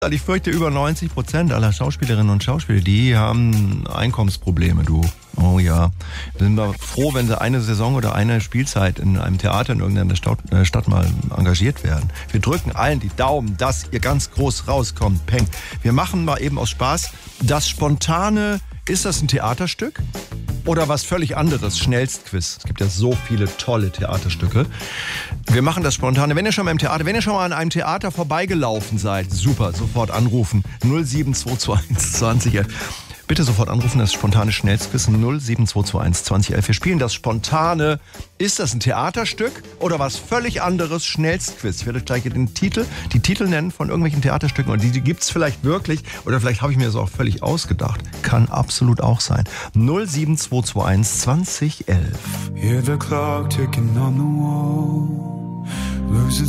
Ich fürchte, über 90% aller Schauspielerinnen und Schauspieler, die haben Einkommensprobleme, du. Oh ja. Wir sind mal froh, wenn sie eine Saison oder eine Spielzeit in einem Theater in irgendeiner Stadt mal engagiert werden. Wir drücken allen die Daumen, dass ihr ganz groß rauskommt. Peng. Wir machen mal eben aus Spaß das spontane, ist das ein Theaterstück? Oder was völlig anderes, Schnellstquiz. Es gibt ja so viele tolle Theaterstücke. Wir machen das Spontane. Wenn ihr schon mal an einem Theater vorbeigelaufen seid, super, sofort anrufen. 07221 2011. Bitte sofort anrufen, das spontane Schnellstquiz 07221 2011. Wir spielen das Spontane. Ist das ein Theaterstück oder was völlig anderes? Schnellstquiz. Ich werde euch gleich die Titel nennen von irgendwelchen Theaterstücken und die gibt's vielleicht wirklich oder vielleicht habe ich mir das auch völlig ausgedacht. Kann absolut auch sein. 07221 2011. Hear the clock ticking on the wall, losing